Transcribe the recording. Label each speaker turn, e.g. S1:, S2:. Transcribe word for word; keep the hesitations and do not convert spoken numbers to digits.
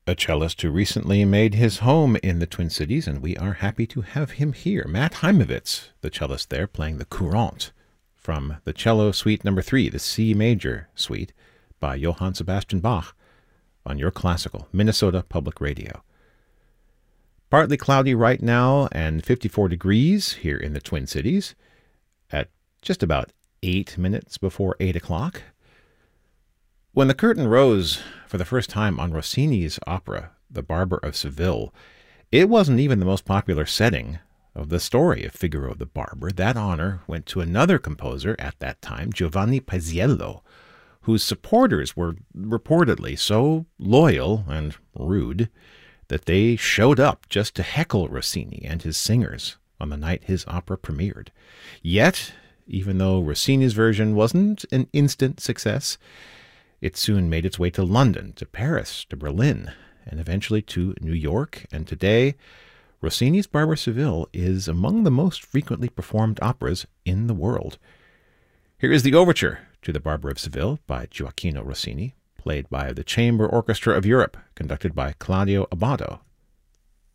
S1: a cellist who recently made his home in the Twin Cities, and we are happy to have him here. Matt Heimovitz, the cellist there, playing the Courante from the Cello Suite Number Three, the C Major Suite by Johann Sebastian Bach, on your classical Minnesota Public Radio. Partly cloudy right now and fifty-four degrees here in the Twin Cities at just about eight minutes before eight o'clock. When the curtain rose for the first time on Rossini's opera, The Barber of Seville, it wasn't even the most popular setting of the story of Figaro the Barber. That honor went to another composer at that time, Giovanni Paisiello, whose supporters were reportedly so loyal and rude that they showed up just to heckle Rossini and his singers on the night his opera premiered. Yet, even though Rossini's version wasn't an instant success, it soon made its way to London, to Paris, to Berlin, and eventually to New York. And today, Rossini's Barber of Seville is among the most frequently performed operas in the world. Here is the overture to The Barber of Seville by Gioacchino Rossini, played by the Chamber Orchestra of Europe, conducted by Claudio Abbado.